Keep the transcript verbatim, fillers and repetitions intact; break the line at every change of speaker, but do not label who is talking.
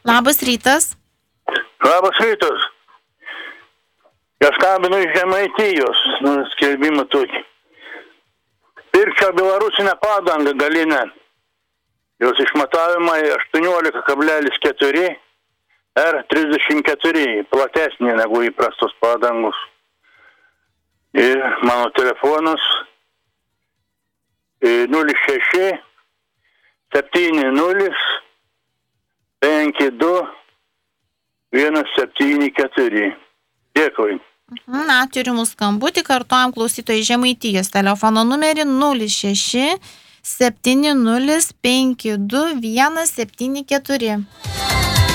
Labas rytas.
Labas rytas. Aš skambinu iš Žemaitijos, nu, skelbimą tokį. Pirkčiau belarusinę padangą galinę. Jos išmatavimai aštuoniolika kablelis keturi R trisdešimt keturi, platesnė negu įprastos padangos. Ir mano telefonas nulis šeši septyni nulis penki du vienas septyni keturi. Dėkui.
Na, turim skambutį, kartuojam klausytojai Žemaitijos telefono numerį nulis šeši septyni nulis penki du vienas septyni keturi.